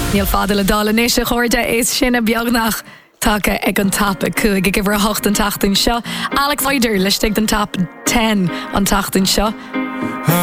Níl fada le dála níos a chuirde is sinna beagnach take ag an tap a cuaig ag bhar 8 an tatain seo. Alex Ider leis den tap 10 an tatain seo.